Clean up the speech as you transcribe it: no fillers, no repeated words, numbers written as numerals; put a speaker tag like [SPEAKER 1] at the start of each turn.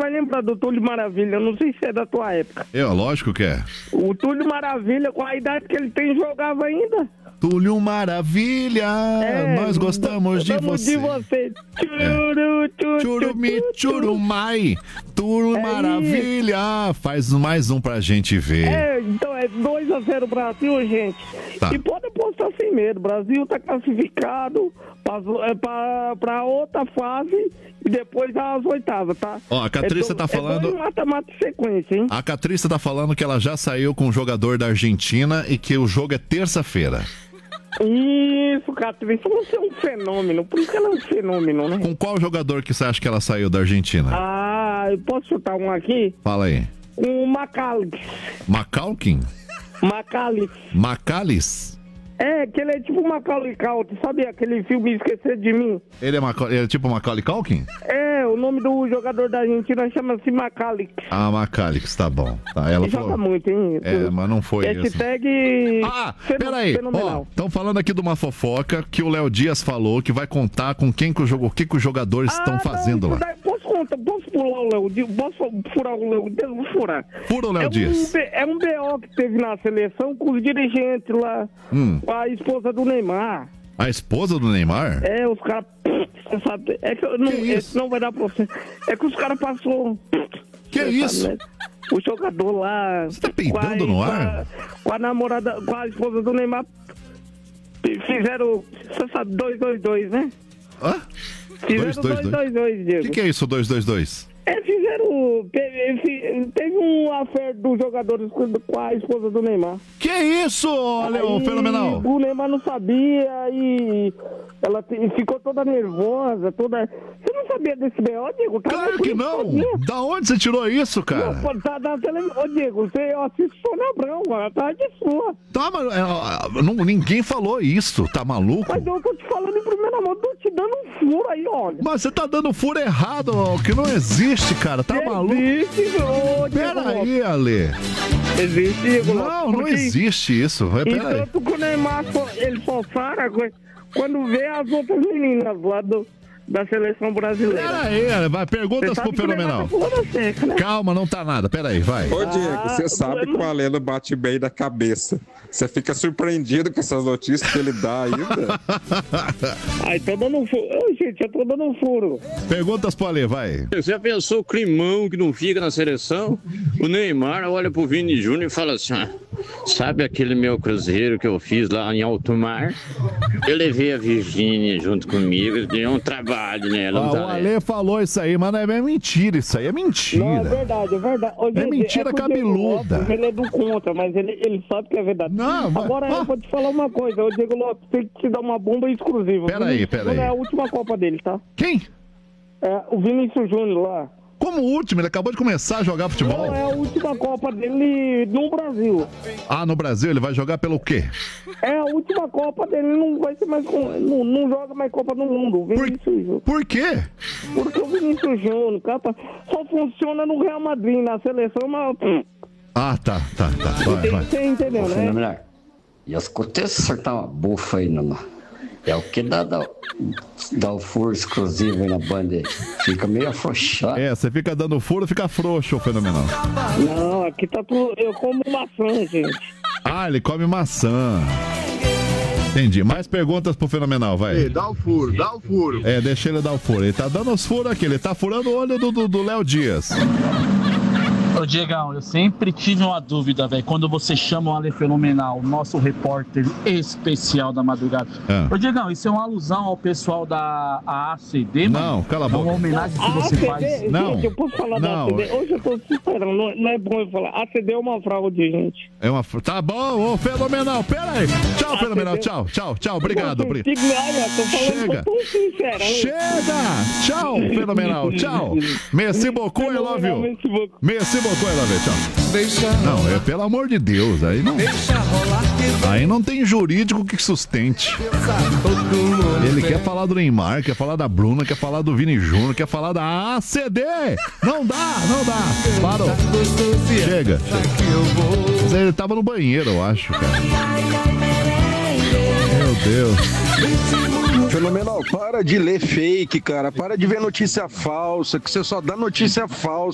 [SPEAKER 1] vai lembrar do Túlio Maravilha, eu não sei se é da tua época.
[SPEAKER 2] Lógico que é.
[SPEAKER 1] O Túlio Maravilha, com a idade que ele tem, jogava ainda.
[SPEAKER 2] Túlio Maravilha, nós gostamos de você. Churumi, churumai, Túlio Maravilha. Faz mais um pra gente ver.
[SPEAKER 1] Então é 2-0 Brasil, gente.
[SPEAKER 2] Tá.
[SPEAKER 1] E pode apostar sem medo. O Brasil tá classificado pra outra fase e depois as oitavas, tá?
[SPEAKER 2] Ó, a Catriça tá falando...
[SPEAKER 1] É mata-mata sequência, hein?
[SPEAKER 2] A Catriça tá falando que ela já saiu com um jogador da Argentina e que o jogo é terça-feira.
[SPEAKER 1] Isso, Catriça, você é um fenômeno. Por isso que ela é um fenômeno, né?
[SPEAKER 2] Com qual jogador que você acha que ela saiu da Argentina?
[SPEAKER 1] Eu posso chutar um aqui?
[SPEAKER 2] Fala aí.
[SPEAKER 1] Com o Macalix.
[SPEAKER 2] Macalkin?
[SPEAKER 1] Macalix.
[SPEAKER 2] Macalis?
[SPEAKER 1] Que ele é tipo Macaulay Culkin, sabe aquele filme Esquecer de Mim?
[SPEAKER 2] Ele é tipo Macaulay Culkin?
[SPEAKER 1] O nome do jogador da Argentina chama-se Macalix.
[SPEAKER 2] Macalix, tá bom. Tá, ela
[SPEAKER 1] ele
[SPEAKER 2] falou...
[SPEAKER 1] joga muito, hein?
[SPEAKER 2] Mas não foi isso.
[SPEAKER 1] Hashtag...
[SPEAKER 2] Peraí. Estão falando aqui de uma fofoca que o Léo Dias falou que vai contar com o que os jogadores estão fazendo lá.
[SPEAKER 1] Posso pular o Léo Dias? Posso furar o Léo Dias? Vou furar.
[SPEAKER 2] Fura o Léo Dias.
[SPEAKER 1] É um BO que teve na seleção com os dirigentes lá, com a esposa do Neymar.
[SPEAKER 2] A esposa do Neymar?
[SPEAKER 1] Os caras... Sabe? Esse não vai dar pra você. É que os caras passou...
[SPEAKER 2] Que isso?
[SPEAKER 1] Sabe, né? O jogador lá...
[SPEAKER 2] Você tá peidando no ar?
[SPEAKER 1] Com a namorada, com a esposa do Neymar, fizeram, você sabe, 2-2-2, né? Fizeram 2-2-2, Diego.
[SPEAKER 2] O que é isso, 2-2-2?
[SPEAKER 1] Fizeram... Teve um affair dos jogadores com a esposa do Neymar.
[SPEAKER 2] Que isso, fenomenal?
[SPEAKER 1] O Neymar não sabia e ela ficou toda nervosa, toda... Você não sabia desse B.O., Diego?
[SPEAKER 2] Claro que não! Da onde você tirou isso, cara?
[SPEAKER 1] Ô, Diego, você assiste Sônia Abrão, tá de sua.
[SPEAKER 2] Tá, mas ninguém falou isso, tá maluco?
[SPEAKER 1] Mas eu tô te falando em primeira mão, tô te dando um furo aí, olha.
[SPEAKER 2] Mas você tá dando furo errado, que não existe, cara, tá maluco?
[SPEAKER 1] Existe,
[SPEAKER 2] Peraí, Ale.
[SPEAKER 1] Existe, Diego.
[SPEAKER 2] Não existe isso.
[SPEAKER 1] E tanto que o Neymar, ele só fala quando vê as outras meninas lá da seleção brasileira.
[SPEAKER 2] Peraí, vai, perguntas pro Fenomenal.
[SPEAKER 1] Seca, né?
[SPEAKER 2] Calma, não tá nada, peraí, vai.
[SPEAKER 3] Ô, Diego, você sabe que o Aleno bate bem da cabeça. Você fica surpreendido com essas notícias que ele dá ainda?
[SPEAKER 1] Tô dando um furo. Gente, eu tô dando um furo.
[SPEAKER 2] Perguntas pro Ale, vai.
[SPEAKER 4] Você já pensou o climão que não fica na seleção? O Neymar olha pro Vini Júnior e fala assim, sabe aquele meu cruzeiro que eu fiz lá em alto mar? Eu levei a Virgínia junto comigo, dei um trabalho nela.
[SPEAKER 2] O Ale falou isso aí, mas é mentira, isso aí é mentira.
[SPEAKER 1] Não, é verdade.
[SPEAKER 2] É mentira cabeluda.
[SPEAKER 1] Ele é do contra, mas ele sabe que é verdade. Agora eu vou te falar uma coisa, o Diego Lopes tem que te dar uma bomba exclusiva.
[SPEAKER 2] Peraí.
[SPEAKER 1] É a última Copa dele, tá?
[SPEAKER 2] Quem?
[SPEAKER 1] O Vinícius Júnior lá.
[SPEAKER 2] Como último? Ele acabou de começar a jogar futebol.
[SPEAKER 1] Não, é a última Copa dele no Brasil.
[SPEAKER 2] No Brasil? Ele vai jogar pelo quê?
[SPEAKER 1] É a última Copa dele, não vai ser mais... Não joga mais Copa do Mundo.
[SPEAKER 2] Por quê?
[SPEAKER 1] Porque o Vinícius Júnior, cara, só funciona no Real Madrid, na seleção, mas...
[SPEAKER 2] Tá. Vai.
[SPEAKER 1] Você entendeu, né?
[SPEAKER 5] Fenomenal. E eu escutei acertar uma bufa aí, não. É o que dá o furo exclusivo aí na banda aí. Fica meio afrouxado.
[SPEAKER 2] Você fica dando furo, fica frouxo, Fenomenal.
[SPEAKER 1] Não, aqui tá tudo... Eu como maçã, gente.
[SPEAKER 2] Ele come maçã. Entendi. Mais perguntas pro Fenomenal, vai.
[SPEAKER 6] Dá o furo.
[SPEAKER 2] Deixa ele dar o furo. Ele tá dando os furos aqui, ele tá furando o olho do Léo Dias.
[SPEAKER 7] Ô Diegão, eu sempre tive uma dúvida, velho, quando você chama o Ale Fenomenal, nosso repórter especial da madrugada. Ô Diegão, isso é uma alusão ao pessoal da ACD, mano?
[SPEAKER 2] Não, cala a boca.
[SPEAKER 7] É uma homenagem que você faz.
[SPEAKER 2] Não.
[SPEAKER 1] Gente, eu posso falar da ACD? Hoje eu tô sincerão, não é bom eu falar. ACD é uma fraude, gente.
[SPEAKER 2] Tá bom, Fenomenal, pera aí. Tchau, Fenomenal, tchau, obrigado.
[SPEAKER 1] Chega.
[SPEAKER 2] Chega. Tchau, Fenomenal, tchau. Merci beaucoup, I love you. Merci beaucoup, I love you, tchau. Não, pelo amor de Deus, aí não tem jurídico que sustente. Ele quer falar do Neymar, quer falar da Bruna, quer falar do Vini Júnior, quer falar da ACD. Não dá. Parou. Chega. Mas ele tava no banheiro, eu acho, cara. Meu Deus.
[SPEAKER 6] Fenomenal, para de ler fake, cara. Para de ver notícia falsa, que você só dá notícia falsa.